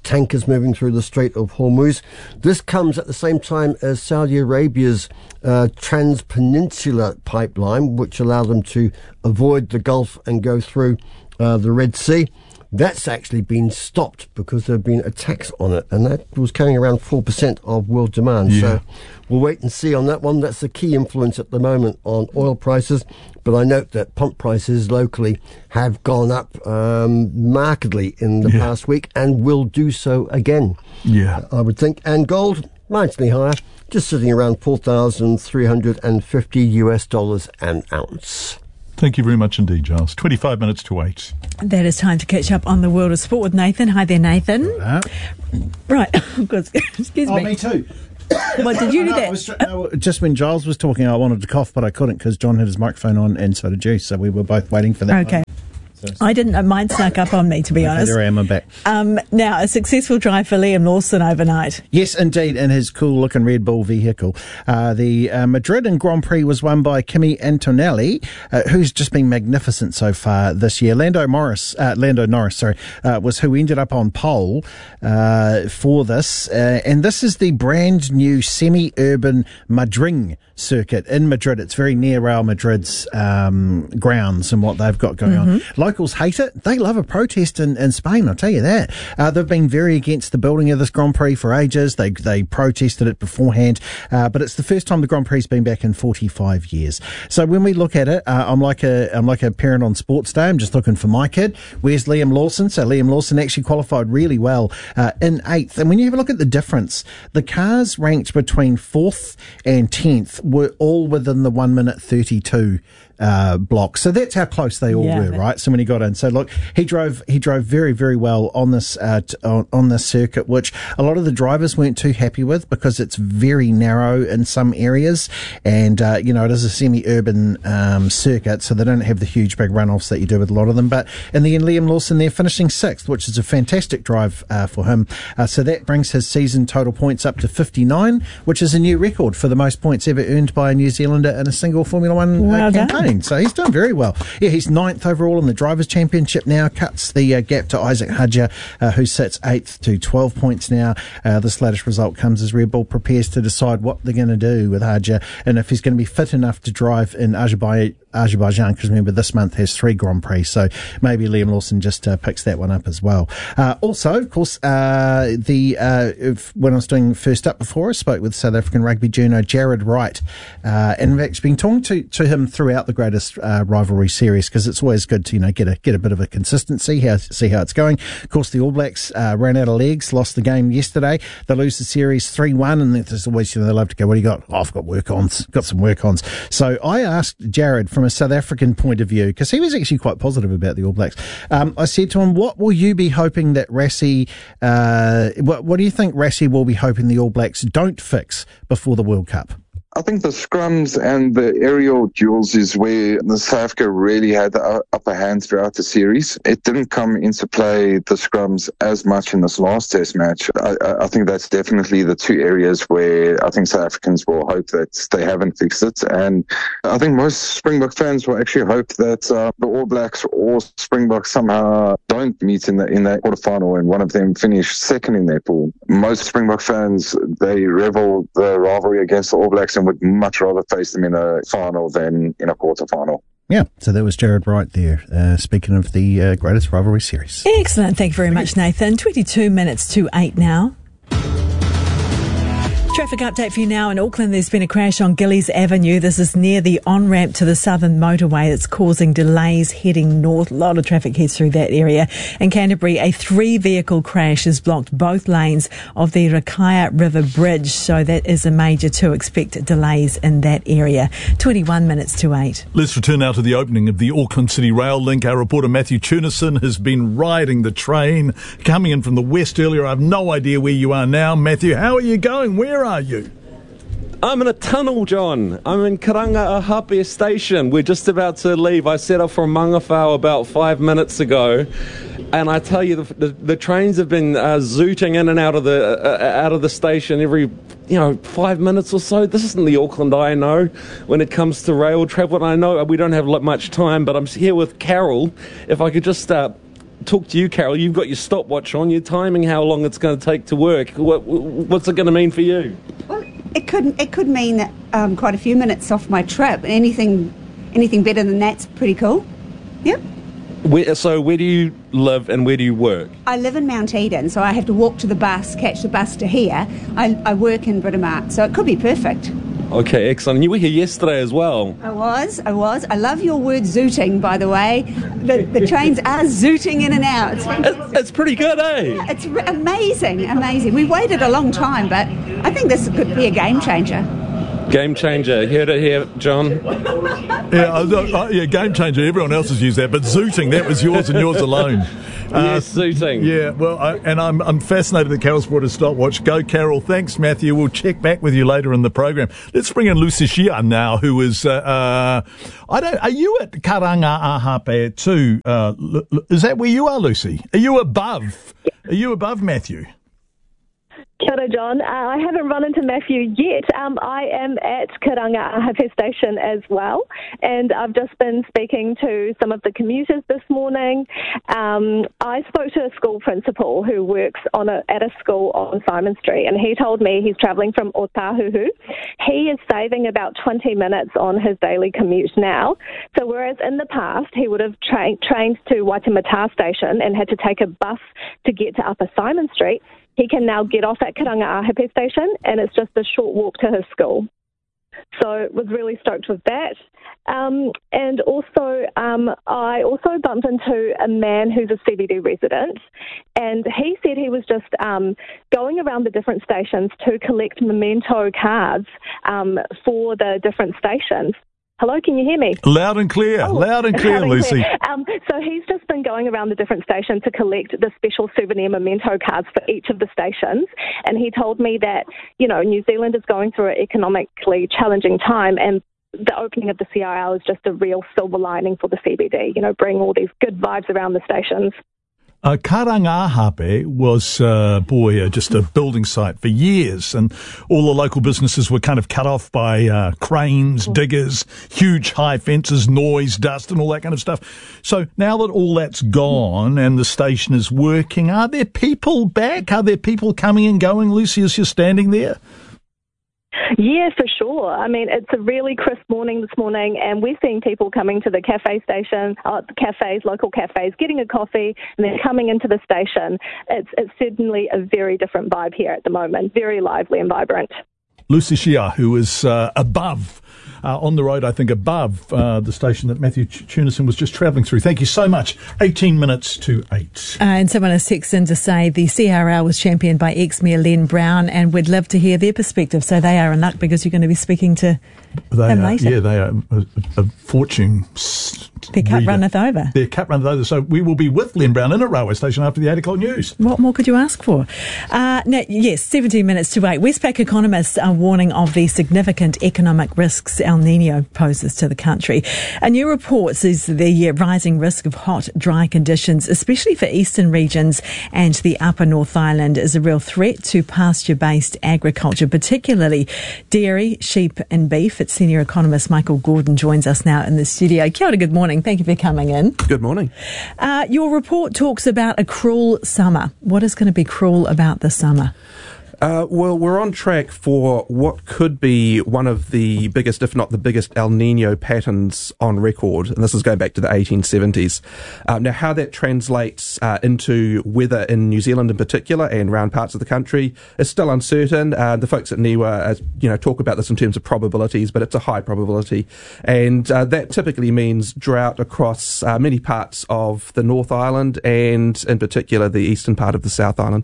tankers moving through the Strait of Hormuz. This comes at the same time as Saudi Arabia's uh, Trans-Peninsula pipeline, which allowed them to avoid the Gulf and go through uh, the Red Sea. That's actually been stopped because there have been attacks on it, and that was carrying around four percent of world demand. Yeah. So we'll wait and see on that one. That's the key influence at the moment on oil prices. But I note that pump prices locally have gone up um, markedly in the yeah. past week and will do so again, Yeah. I would think. And gold, marginally higher, just sitting around four thousand three hundred fifty US dollars an ounce. Thank you very much indeed, Giles. twenty-five minutes to eight. That is time to catch up on the world of sport with Nathan. Hi there, Nathan. Uh, Right. Excuse oh, me. me too. What, did you do No, that? I was, no, just when Giles was talking, I wanted to cough, but I couldn't because John had his microphone on and so did you, so we were both waiting for that. Okay. I didn't know. Mine snuck up on me, to be Okay, honest. there I am, I'm back. Um, now, a successful drive for Liam Lawson overnight. Yes, indeed, in his cool-looking Red Bull vehicle. Uh, the uh, Madrid and Grand Prix was won by Kimi Antonelli, uh, who's just been magnificent so far this year. Lando Morris, uh, Lando Norris, sorry, uh, was who ended up on pole uh, for this, uh, and this is the brand new semi-urban Madrid circuit in Madrid. It's very near Real Madrid's um, grounds and what they've got going mm-hmm. on. Locals hate it. They love a protest in, in Spain, I'll tell you that. Uh, they've been very against the building of this Grand Prix for ages. They they protested it beforehand, uh, but it's the first time the Grand Prix's been back in forty-five years. So when we look at it, uh, I'm like a I'm like a parent on sports day. I'm just looking for my kid. Where's Liam Lawson? So Liam Lawson actually qualified really well uh, in eighth. And when you have a look at the difference, the cars ranked between fourth and tenth were all within the one minute thirty-two uh, block. So that's how close they all Yeah, were, right? So when he got in, so look, he drove he drove very very well on this uh, t- on, on this circuit, which a lot of the drivers weren't too happy with because it's very narrow in some areas, and uh, you know it is a semi-urban um, circuit, so they don't have the huge big runoffs that you do with a lot of them. But in the end, Liam Lawson there finishing sixth, which is a fantastic drive uh, for him. Uh, so that brings his season total points up to fifty-nine, which is a new record for the most points ever earned by a New Zealander in a single Formula One Well uh, done. campaign. So he's done very well. Yeah, he's ninth overall in the Drivers' Championship now, cuts the uh, gap to Isaac Hadjar, uh, who sits eighth to twelve points now. Uh, this latest result comes as Red Bull prepares to decide what they're going to do with Hadjar and if he's going to be fit enough to drive in Azerbaijan. Azerbaijan, because remember this month has three Grand Prix, so maybe Liam Lawson just uh, picks that one up as well. Uh, also, of course, uh, the uh, if, when I was doing First Up before, I spoke with South African rugby Juno Jared Wright, uh, and I've actually been talking to, to him throughout the greatest uh, rivalry series because it's always good to you know get a get a bit of a consistency, how, see how it's going. Of course, the All Blacks uh, ran out of legs, lost the game yesterday. They lose the series three one, and there's always you know they love to go, what do you got? Oh, I've got work ons, got some work ons. So I asked Jared from a South African point of view, because he was actually quite positive about the All Blacks. Um, I said to him, what will you be hoping that Rassie, uh, what, what do you think Rassie will be hoping the All Blacks don't fix before the World Cup? I think the scrums and the aerial duels is where the South Africa really had the upper hand throughout the series. It didn't come into play, the scrums, as much in this last test match. I, I think that's definitely the two areas where I think South Africans will hope that they haven't fixed it. And I think most Springbok fans will actually hope that uh, the All Blacks or Springbok somehow don't meet in the in that quarterfinal and one of them finish second in their pool. Most Springbok fans, they revel the rivalry against the All Blacks and would much rather face them in a final than in a quarterfinal. Yeah, so that was Jared Wright there, uh, speaking of the uh, greatest rivalry series. Excellent. Thank you very much, Nathan. twenty-two minutes to eight now. Traffic update for you now. In Auckland, there's been a crash on Gillies Avenue. This is near the on-ramp to the southern motorway. It's causing delays heading north. A lot of traffic heads through that area. In Canterbury, a three-vehicle crash has blocked both lanes of the Rakaya River Bridge. So that is a major to expect delays in that area. twenty-one minutes to eight. Let's return now to the opening of the Auckland City Rail Link. Our reporter Matthew Tunison has been riding the train, coming in from the west earlier. I have no idea where you are now. Matthew, how are you going? Where are you? I'm in a tunnel, John. I'm in Karanga Ahapia Station. We're just about to leave. I set off from Mangawhau about five minutes ago, and I tell you, the, the, the trains have been uh, zooting in and out of the uh, out of the station every, you know, five minutes or so. This isn't the Auckland I know when it comes to rail travel. And I know we don't have much time, but I'm here with Carol. If I could just uh, talk to you, Carol. You've got your stopwatch on. You're timing how long it's going to take to work. What, what's it going to mean for you? Well, it could it could mean that, um, quite a few minutes off my trip. Anything anything better than that's pretty cool. Yep. Where, so where do you live and where do you work? I live in Mount Eden, so I have to walk to the bus, catch the bus to here. I, I work in Britomart, so it could be perfect. Okay, excellent. And you were here yesterday as well. I was, I was. I love your word zooting, by the way. The, the trains are zooting in and out. It's, it's, it's pretty good, eh? It's re- amazing, amazing. We waited a long time, but I think this could be a game changer. Game changer. Heard it here, John. Yeah, uh, yeah, game changer. Everyone else has used that, but zooting, that was yours and yours alone. Uh, yes, zooting. Yeah, well, I, and I'm I'm fascinated that Carol's brought a stopwatch. Go, Carol. Thanks, Matthew. We'll check back with you later in the program. Let's bring in Lucy Shia now, who is, uh, uh, I don't, are you at Karangaʻahape too? Uh, is that where you are, Lucy? Are you above? Are you above Matthew? Kia ora, John. Uh, I haven't run into Matthew yet. Um, I am at Karangaʻahape station as well, and I've just been speaking to some of the commuters this morning. Um, I spoke to a school principal who works on a, at a school on Simon Street, and he told me he's travelling from Otahuhu. He is saving about twenty minutes on his daily commute now. So whereas in the past he would have tra- trained to Waitemata station and had to take a bus to get to Upper Simon Street, he can now get off at Karangaʻahape station, and it's just a short walk to his school. So was really stoked with that. Um, and also, um, I also bumped into a man who's a C B D resident, and he said he was just um, going around the different stations to collect memento cards um, for the different stations. Hello, can you hear me? Loud and clear, oh, loud and clear, loud and Lucy. Clear. Um, so he's just been going around the different stations to collect the special souvenir memento cards for each of the stations. And he told me that, you know, New Zealand is going through an economically challenging time, and the opening of the C R L is just a real silver lining for the C B D, you know, bring all these good vibes around the stations. Uh, Karangaʻahape was, uh, boy, uh, just a building site for years, and all the local businesses were kind of cut off by uh, cranes, diggers, huge high fences, noise, dust, and all that kind of stuff. So now that all that's gone and the station is working, are there people back? Are there people coming and going, Lucy, as you're standing there? Yeah, for sure. I mean, it's a really crisp morning this morning, and we're seeing people coming to the cafe station, uh, cafes, local cafes, getting a coffee, and then coming into the station. It's, it's certainly a very different vibe here at the moment, very lively and vibrant. Lucy Shia, who is uh, above, uh, on the road, I think, above uh, the station that Matthew Tunison was just travelling through. Thank you so much. eighteen minutes to eight. Uh, and someone has texted in to say the C R L was championed by ex-Mayor Len Brown, and we'd love to hear their perspective. So they are in luck because you're going to be speaking to they them are, later. Yeah, they are a, a fortune. Their cup reader. runneth over. Their cup runneth over. So we will be with Len Brown in a railway station after the eight o'clock news. What more could you ask for? Uh, now, yes, seventeen minutes to eight. Westpac economists are warning of the significant economic risks El Nino poses to the country. A new report sees the rising risk of hot, dry conditions, especially for eastern regions and the upper North Island, is a real threat to pasture-based agriculture, particularly dairy, sheep and beef. Its senior economist Michael Gordon joins us now in the studio. Kia ora, good morning. Thank you for coming in. Good morning. Uh, your report talks about a cruel summer. What is going to be cruel about the summer? Uh, well, we're on track for what could be one of the biggest, if not the biggest, El Nino patterns on record. And this is going back to the eighteen seventies. Uh, now, how that translates uh, into weather in New Zealand in particular and around parts of the country is still uncertain. Uh, the folks at NIWA, uh, you know, talk about this in terms of probabilities, but it's a high probability. And uh, that typically means drought across uh, many parts of the North Island and, in particular, the eastern part of the South Island.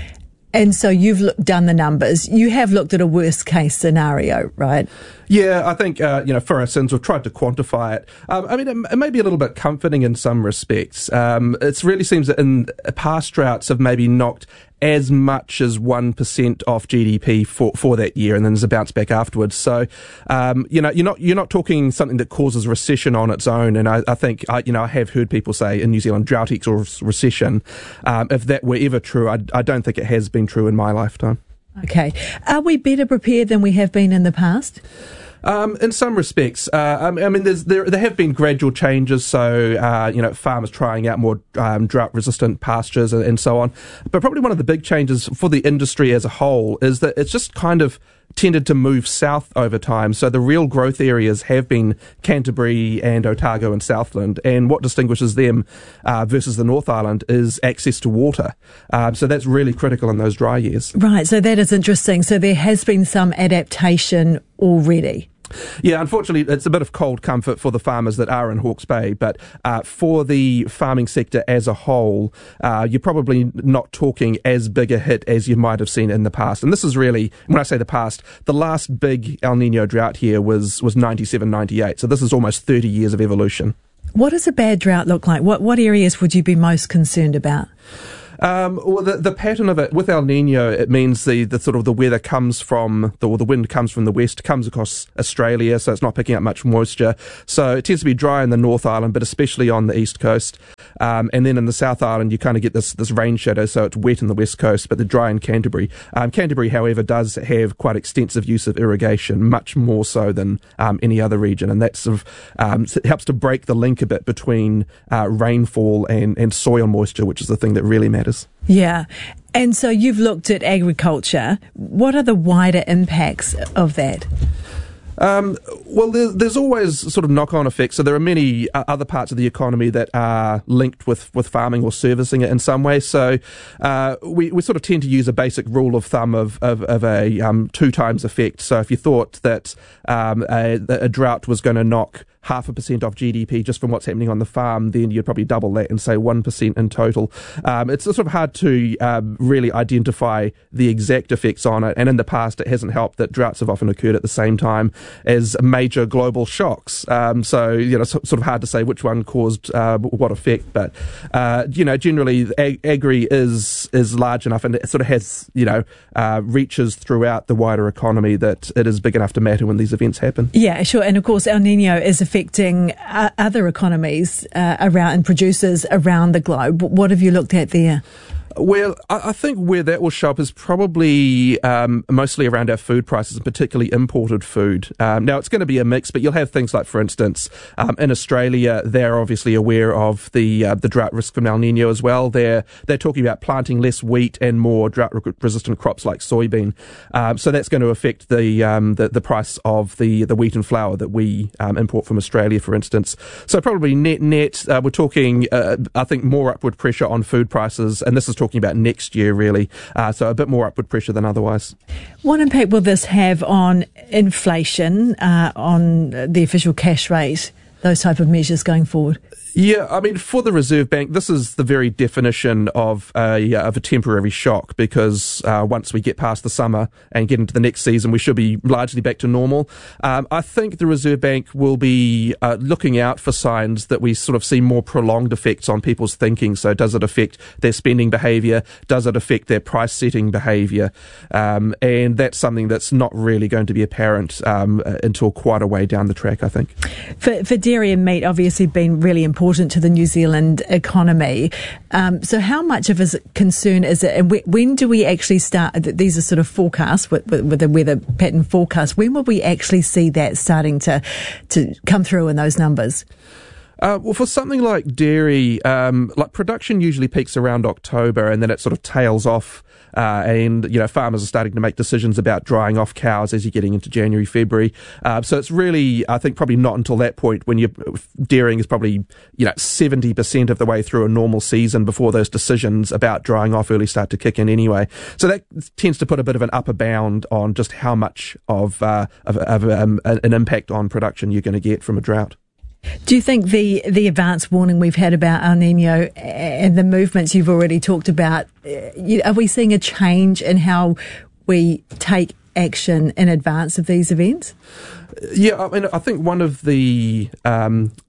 And so you've look, done the numbers. You have looked at a worst case scenario, right? Yeah, I think, uh, you know, for our sins, we've tried to quantify it. Um, I mean, it, it may be a little bit comforting in some respects. Um, it really seems that in past droughts have maybe knocked as much as one percent off G D P for, for that year, and then there's a bounce back afterwards. So, um, you know, you're not, you're not talking something that causes recession on its own. And I, I think, I, you know, I have heard people say in New Zealand, drought equals recession. Um, if that were ever true, I, I don't think it has been true in my lifetime. Okay. Are we better prepared than we have been in the past? Um, in some respects, uh, I mean, there's, there there have been gradual changes. So, uh, you know, farmers trying out more um, drought-resistant pastures and, and so on. But probably one of the big changes for the industry as a whole is that it's just kind of tended to move south over time. So the real growth areas have been Canterbury and Otago and Southland. And what distinguishes them uh, versus the North Island is access to water. Um, so that's really critical in those dry years. Right. So that is interesting. So there has been some adaptation already. Yeah, unfortunately, it's a bit of cold comfort for the farmers that are in Hawke's Bay, but uh, for the farming sector as a whole, uh, you're probably not talking as big a hit as you might have seen in the past. And this is really, when I say the past, the last big El Nino drought here was, was ninety-seven ninety-eight. So this is almost thirty years of evolution. What does a bad drought look like? What, what areas would you be most concerned about? Um, well, the, the pattern of it with El Nino, it means the, the sort of the weather comes from the, or the wind comes from the west, comes across Australia, so it's not picking up much moisture. So it tends to be dry in the North Island, but especially on the east coast. Um, and then in the South Island, you kind of get this this rain shadow, so it's wet in the west coast, but the dry in Canterbury. Um, Canterbury, however, does have quite extensive use of irrigation, much more so than um, any other region, and that sort of um, helps to break the link a bit between uh, rainfall and, and soil moisture, which is the thing that really matters. Yeah. And so you've looked at agriculture. What are the wider impacts of that? Um, well, there's, there's always sort of knock-on effects. So there are many uh, other parts of the economy that are linked with, with farming or servicing it in some way. So uh, we, we sort of tend to use a basic rule of thumb of, of, of a um, two times effect. So if you thought that um, a, a drought was going to knock half a percent off G D P just from what's happening on the farm, then you'd probably double that and say one percent in total. Um, it's sort of hard to um, really identify the exact effects on it, and in the past it hasn't helped that droughts have often occurred at the same time as major global shocks. Um, so, you know, it's sort of hard to say which one caused uh, what effect, but, uh, you know, generally ag- agri is is large enough and it sort of has, you know, uh, reaches throughout the wider economy that it is big enough to matter when these events happen. Yeah, sure. And of course, El Nino is affecting uh, other economies uh, around and producers around the globe. What have you looked at there? Well, I think where that will show up is probably um, mostly around our food prices, and particularly imported food. Um, now, it's going to be a mix, but you'll have things like, for instance, um, in Australia, they're obviously aware of the uh, the drought risk from El Nino as well. They're they're talking about planting less wheat and more drought-resistant crops like soybean. Um, so that's going to affect the, um, the the price of the the wheat and flour that we um, import from Australia, for instance. So probably net net, uh, we're talking, uh, I think, more upward pressure on food prices, and this is talking about next year, really. Uh, so a bit more upward pressure than otherwise. What impact will this have on inflation, uh, on the official cash rate, those type of measures going forward? Yeah, I mean, for the Reserve Bank, this is the very definition of a, of a temporary shock, because uh, once we get past the summer and get into the next season, we should be largely back to normal. Um, I think the Reserve Bank will be uh, looking out for signs that we sort of see more prolonged effects on people's thinking. So does it affect their spending behaviour? Does it affect their price-setting behaviour? Um, and that's something that's not really going to be apparent um, until quite a way down the track, I think. For, for dairy and meat, obviously been really important to the New Zealand economy. Um, so how much of a concern is it, and when do we actually start, these are sort of forecasts with, with, with the weather pattern forecast, when will we actually see that starting to, to come through in those numbers? Uh, well, for something like dairy, um, like production usually peaks around October and then it sort of tails off. Uh, and, you know, farmers are starting to make decisions about drying off cows as you're getting into January, February. Uh, so it's really, I think, probably not until that point when you're, dairying is probably, you know, seventy percent of the way through a normal season before those decisions about drying off early start to kick in anyway. So that tends to put a bit of an upper bound on just how much of, uh, of, of um, an impact on production you're going to get from a drought. Do you think the, the advance warning we've had about El Nino and the movements you've already talked about, are we seeing a change in how we take action in advance of these events? Yeah, I mean, I think one of the um,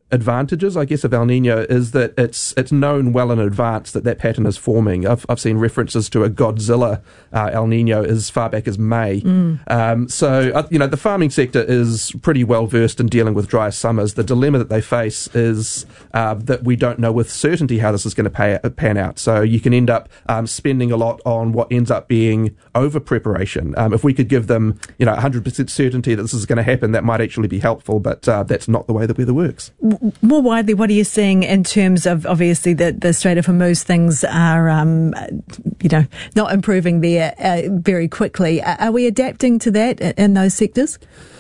advantages, I guess, of El Nino is that it's it's known well in advance that that pattern is forming. I've I've seen references to a Godzilla uh, El Nino as far back as May. Mm. Um, so uh, you know the farming sector is pretty well versed in dealing with dry summers. The dilemma that they face is uh, that we don't know with certainty how this is going to pay, pan out. So you can end up um, spending a lot on what ends up being over preparation. Um, if we could give them you know one hundred percent certainty that this is going to happen, that might actually be helpful. But uh, that's not the way the weather works. More widely, what are you seeing in terms of, obviously, the, the Strait of Hormuz? Things are, um, you know, not improving there uh, very quickly. Are we adapting to that in those sectors?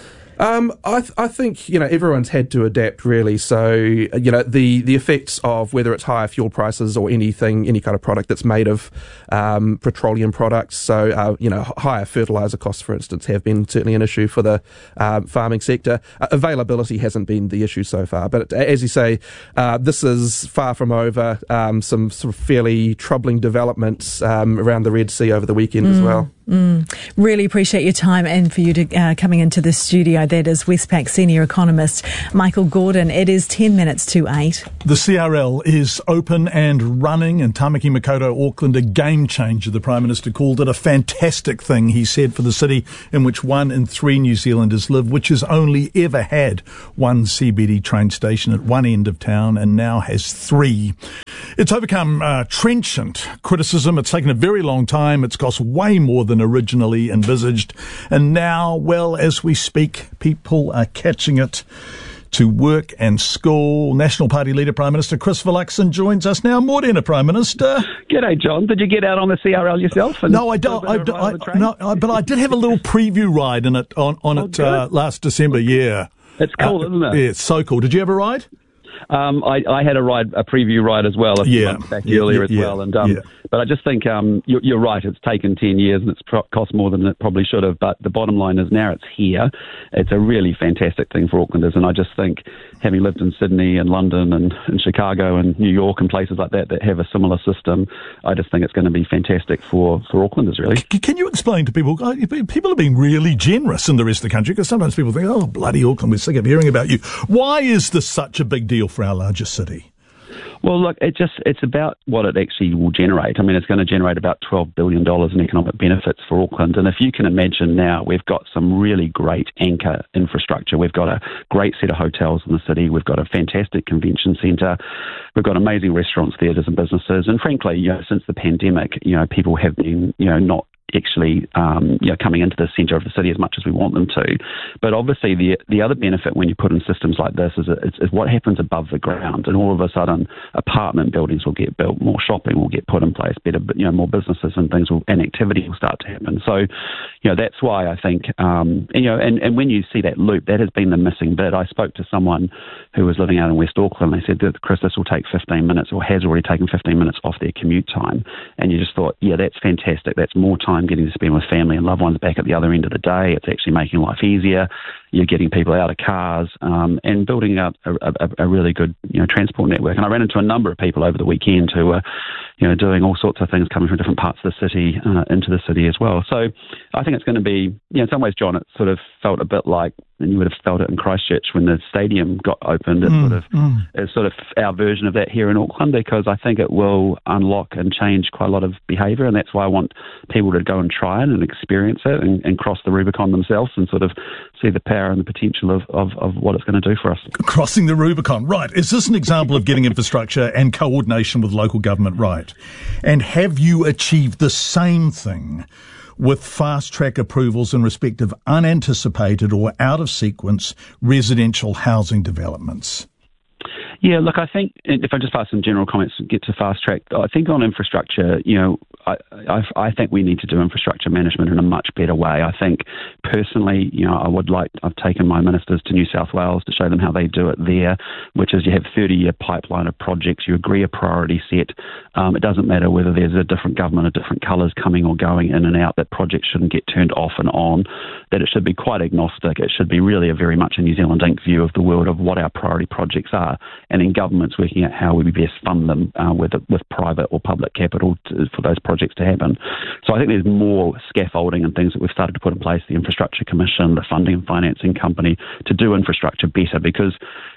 Um, I, th- I think, you know, everyone's had to adapt really. So, you know, the, the effects of whether it's higher fuel prices or anything, any kind of product that's made of um, petroleum products. So, uh, you know, higher fertiliser costs, for instance, have been certainly an issue for the uh, farming sector. Uh, availability hasn't been the issue so far. But as you say, uh, this is far from over. Um, some sort of fairly troubling developments um, around the Red Sea over the weekend mm. as well. Mm. Really appreciate your time and for you to uh, coming into the studio. That is Westpac senior economist Michael Gordon. It is ten minutes to eight. The C R L is open and running in Tamaki Makaurau, Auckland, a game changer. The Prime Minister called it a fantastic thing, he said, for the city in which one in three New Zealanders live, which has only ever had one C B D train station at one end of town and now has three. It's overcome uh, trenchant criticism. It's taken a very long time. It's cost way more than originally envisaged. And now, well, as we speak, people are catching it to work and school. National Party leader, Prime Minister Chris Luxon, joins us now. Morena, Prime Minister. G'day, John. Did you get out on the C R L yourself? No, I don't. I, I, I, no, I, but I did have a little preview ride in it on, on oh, it uh, last December. Yeah, it's cool, uh, isn't it? Yeah, it's so cool. Did you ever ride? Um, I, I had a ride, a preview ride as well, a few yeah. months back yeah, earlier yeah, as yeah, well. And um, yeah. but I just think um, you're, you're right. It's taken ten years and it's pro- cost more than it probably should have. But the bottom line is now it's here. It's a really fantastic thing for Aucklanders, and I just think, having lived in Sydney and London and, and Chicago and New York and places like that that have a similar system, I just think it's going to be fantastic for, for Aucklanders, really. C- can you explain to people? People are being really generous in the rest of the country, because sometimes people think, oh, bloody Auckland, we're sick of hearing about you. Why is this such a big deal for our largest city? Well, look, it just it's about what it actually will generate. I mean, it's going to generate about twelve billion dollars in economic benefits for Auckland. And if you can imagine now, we've got some really great anchor infrastructure. We've got a great set of hotels in the city. We've got a fantastic convention centre. We've got amazing restaurants, theatres and businesses. And frankly, you know, since the pandemic, you know, people have been, you know, not actually um, you know, coming into the centre of the city as much as we want them to. But obviously the the other benefit when you put in systems like this is, is, is what happens above the ground, and all of a sudden apartment buildings will get built, more shopping will get put in place, better, you know, more businesses and things will, and activity will start to happen. So, you know, that's why I think, um, and, you know, and, and when you see that loop, that has been the missing bit. I spoke to someone who was living out in West Auckland. They said that, Chris, this will take fifteen minutes, or has already taken fifteen minutes off their commute time. And you just thought, yeah, that's fantastic. That's more time getting to spend with family and loved ones back at the other end of the day. It's actually making life easier. You're getting people out of cars um, and building up a, a, a really good, you know, transport network. And I ran into a number of people over the weekend who were, you know, doing all sorts of things coming from different parts of the city uh, into the city as well. So I think it's going to be, you know, in some ways, John, it sort of felt a bit like, and you would have felt it in Christchurch when the stadium got opened. It mm, sort of mm. is sort of our version of that here in Auckland, because I think it will unlock and change quite a lot of behaviour, and that's why I want people to go and try it and experience it and, and cross the Rubicon themselves and sort of see the power and the potential of, of, of what it's going to do for us. Crossing the Rubicon, right. Is this an example of getting infrastructure and coordination with local government right? And have you achieved the same thing with fast-track approvals in respect of unanticipated or out-of-sequence residential housing developments? Yeah, look, I think, if I just pass some general comments and get to fast track, I think on infrastructure, you know, I, I, I think we need to do infrastructure management in a much better way. I think personally, you know, I would like, I've taken my ministers to New South Wales to show them how they do it there, which is you have thirty-year pipeline of projects, you agree a priority set. Um, it doesn't matter whether there's a different government of different colours coming or going in and out, that projects shouldn't get turned off and on, that it should be quite agnostic. It should be really a very much a New Zealand Incorporated view of the world of what our priority projects are, and then governments working out how we best fund them uh, with with private or public capital to, for those projects to happen. So I think there's more scaffolding and things that we've started to put in place, the Infrastructure Commission, the Funding and Financing Company, to do infrastructure better, because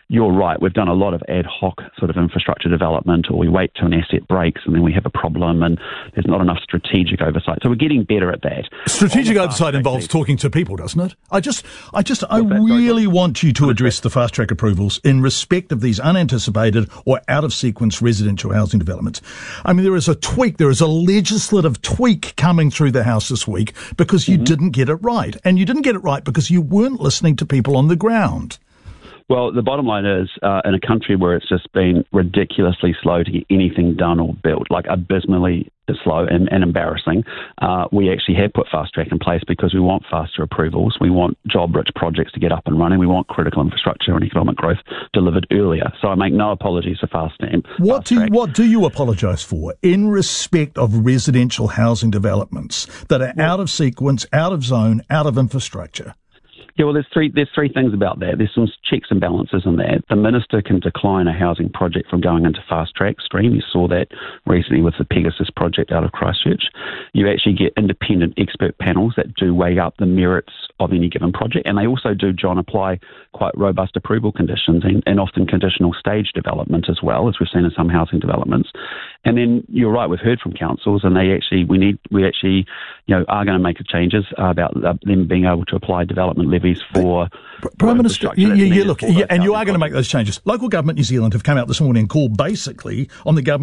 you're right. We've done a lot of ad hoc sort of infrastructure development, or we wait till an asset breaks and then we have a problem and there's not enough strategic oversight. So we're getting better at that. Strategic oversight involves talking to people, doesn't it? I just, I just, I really want you to address the fast track approvals in respect of these unanticipated or out of sequence residential housing developments. I mean, there is a tweak, there is a legislative tweak coming through the House this week because you mm-hmm. didn't get it right. And you didn't get it right because you weren't listening to people on the ground. Well, the bottom line is, uh, in a country where it's just been ridiculously slow to get anything done or built, like abysmally slow and, and embarrassing, uh, we actually have put fast track in place because we want faster approvals. We want job-rich projects to get up and running. We want critical infrastructure and economic growth delivered earlier. So I make no apologies for fast stamp. What do you, what do you apologise for in respect of residential housing developments that are well, out of sequence, out of zone, out of infrastructure? Yeah, well, there's three there's three things about that. There's some checks and balances in that. The minister can decline a housing project from going into fast track stream. You saw that recently with the Pegasus project out of Christchurch. You actually get independent expert panels that do weigh up the merits of any given project, and they also do, John, apply quite robust approval conditions and, and often conditional stage development as well, as we've seen in some housing developments. And then you're right, we've heard from councils, and they actually we need we actually you know are going to make changes about them being able to apply development levies for Prime Minister. Yeah, yeah, look, yeah, and you are going to make those changes. Local Government New Zealand have come out this morning and called basically on the government